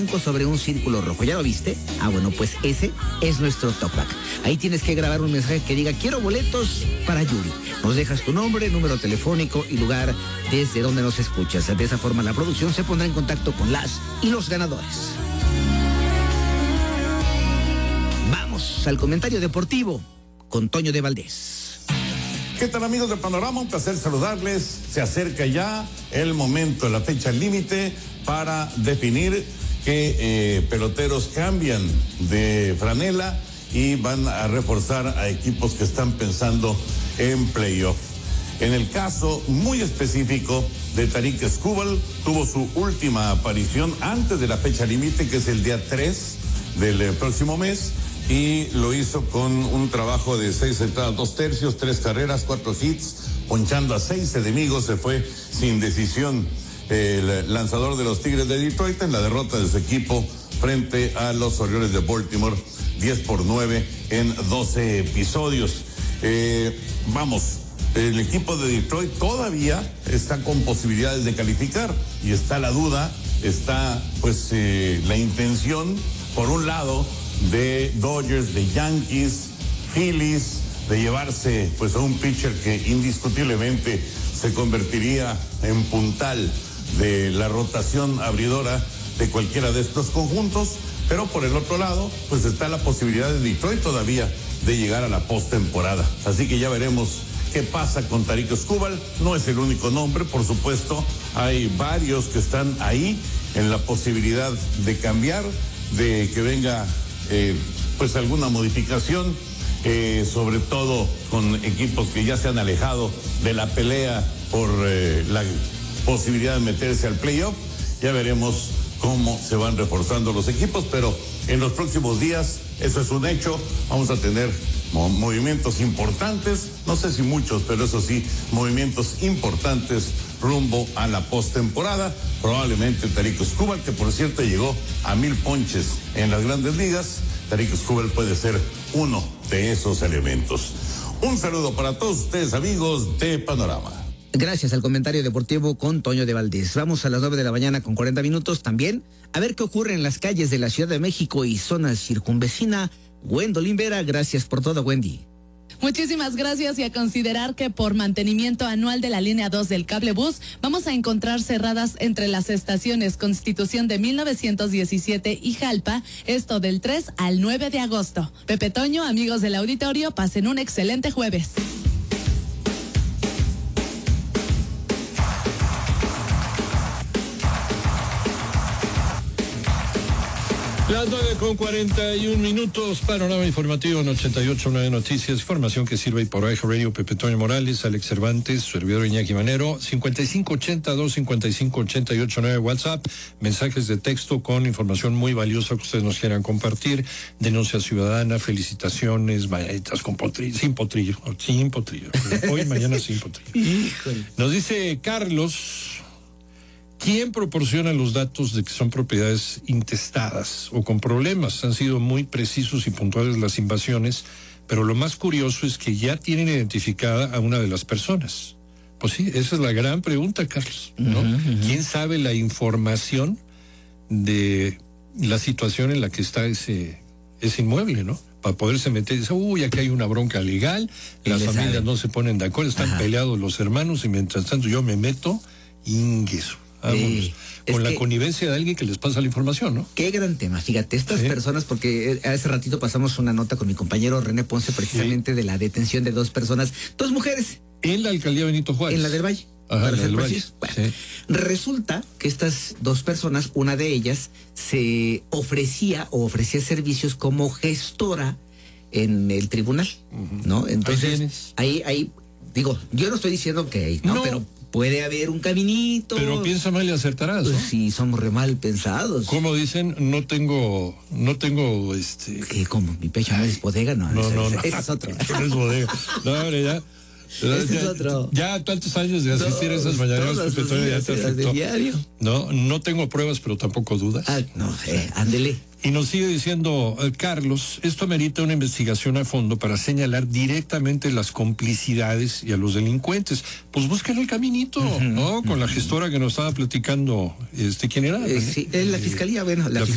blanco sobre un círculo rojo. ¿Ya lo viste? Ah, bueno, pues ese es nuestro talkback. Ahí tienes que grabar un mensaje que diga: quiero boletos para Yuri. Nos dejas tu nombre, número telefónico y lugar desde donde nos escuchas. De esa forma la producción se pondrá en contacto con las y los ganadores. Vamos al comentario deportivo con Toño de Valdés. ¿Qué tal, amigos de Panorama? Un placer saludarles. Se acerca ya el momento, la fecha límite para definir qué peloteros cambian de franela y van a reforzar a equipos que están pensando en playoff. En el caso muy específico de Tarik Skubal, tuvo su última aparición antes de la fecha límite, que es el día 3 del próximo mes, y lo hizo con un trabajo de 6 entradas, 2 tercios, 3 carreras, 4 hits, ponchando a 6 enemigos. Se fue sin decisión el lanzador de los Tigres de Detroit en la derrota de su equipo frente a los Orioles de Baltimore, 10-9 en 12 episodios. El equipo de Detroit todavía está con posibilidades de calificar, y está la duda, está pues la intención, por un lado, de Dodgers, de Yankees, Phillies, de llevarse pues a un pitcher que indiscutiblemente se convertiría en puntal de la rotación abridora de cualquiera de estos conjuntos. Pero por el otro lado, pues está la posibilidad de Detroit todavía de llegar a la postemporada. Así que ya veremos qué pasa con Tarik Skubal. No es el único nombre, por supuesto. Hay varios que están ahí en la posibilidad de cambiar, de que venga pues alguna modificación, sobre todo con equipos que ya se han alejado de la pelea por la posibilidad de meterse al playoff. Ya veremos cómo se van reforzando los equipos, pero en los próximos días, eso es un hecho, vamos a tener movimientos importantes, no sé si muchos, pero eso sí, movimientos importantes rumbo a la postemporada. Probablemente Tarik Skubal, que por cierto llegó a 1000 ponches en las Grandes Ligas, Tarik Skubal puede ser uno de esos elementos. Un saludo para todos ustedes, amigos de Panorama. Gracias al comentario deportivo con Toño de Valdés. Vamos a las 9 de la mañana con 40 minutos también a ver qué ocurre en las calles de la Ciudad de México y zona circunvecina. Gwendolyn Vera, gracias por todo, Wendy. Muchísimas gracias, y a considerar que por mantenimiento anual de la línea 2 del cablebús vamos a encontrar cerradas entre las estaciones Constitución de 1917 y Jalpa, esto del 3 al 9 de agosto. Pepe Toño, amigos del auditorio, pasen un excelente jueves. Las 9:41, Panorama informativo en 88.9 Noticias, información que sirve por AIJA Radio. Pepe Toño Morales, Alex Cervantes, su servidor Iñaki Manero. 5582-5588-9 WhatsApp, mensajes de texto con información muy valiosa que ustedes nos quieran compartir, denuncia ciudadana, felicitaciones, mañanitas con potrillo, sin potrillo, hoy, mañana sin potrillo. Híjole. Nos dice Carlos: ¿quién proporciona los datos de que son propiedades intestadas o con problemas? Han sido muy precisos y puntuales las invasiones, pero lo más curioso es que ya tienen identificada a una de las personas. Pues sí, esa es la gran pregunta, Carlos, ¿no? ¿Quién sabe la información de la situación en la que está ese inmueble, ¿no? Para poderse meter y decir: uy, aquí hay una bronca legal, las familias no se ponen de acuerdo, están peleados los hermanos, y mientras tanto yo me meto, ingueso. Vámonos, con la connivencia de alguien que les pasa la información, ¿no? Qué gran tema, fíjate, estas personas, porque hace ratito pasamos una nota con mi compañero René Ponce precisamente de la detención de 2 personas, 2 mujeres. En la alcaldía Benito Juárez. En la del Valle. Ajá, en la del Valle. Bueno, resulta que estas 2 personas, una de ellas se ofrecía servicios como gestora en el tribunal, ¿no? Entonces, ahí digo, yo no estoy diciendo que no, pero puede haber un caminito. Pero piensa mal y acertarás, ¿no? Pues sí, somos re mal pensados. Como dicen, no tengo ¿Qué? ¿Cómo? ¿Mi pecho no es bodega? No. Ese es otro. No es bodega. No, hombre, ya. Ese es otro. Ya tantos años de asistir a esas mañaneras, Pepe Toño, ya te afectó. No tengo pruebas, pero tampoco dudas. Ándele. Y nos sigue diciendo Carlos: esto amerita una investigación a fondo para señalar directamente las complicidades y a los delincuentes. Pues busquen el caminito, ¿no? Con la gestora que nos estaba platicando, ¿quién era? Sí, es la fiscalía, bueno, la